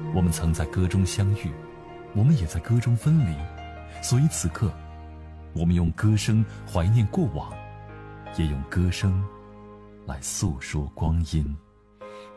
我们曾在歌中相遇，我们也在歌中分离，所以此刻，我们用歌声怀念过往，也用歌声来诉说光阴。